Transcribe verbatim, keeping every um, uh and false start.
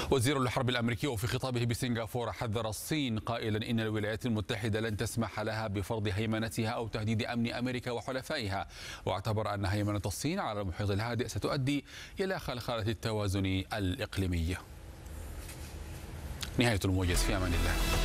وزير الحرب الأمريكي وفي خطابه بسنغافورة حذر الصين قائلا إن الولايات المتحدة لن تسمح لها بفرض هيمنتها أو تهديد أمن أمريكا وحلفائها، واعتبر أن هيمنة الصين على المحيط الهادئ ستؤدي إلى خلخلة التوازن الإقليمي. نهاية الموجز، في أمان الله.